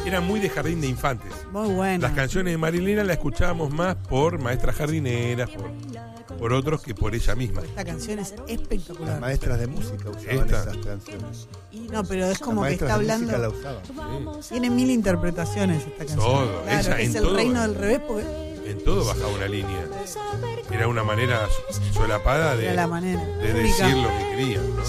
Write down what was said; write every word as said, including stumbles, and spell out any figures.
era muy de jardín de infantes. Muy bueno. Las canciones de Marilena la escuchábamos más por maestras jardineras, por, por otros que por ella misma. Esta canción es espectacular. Las maestras de música usaban Esta. esas canciones. No, pero es como Las que está maestras de hablando. música la usaban. Sí. Tiene mil interpretaciones esta canción. Todo, Claro, ella es en el todo. reino del revés porque En todo bajaba una línea. Era una manera solapada de, era la manera. de única. decir lo que quería, ¿no?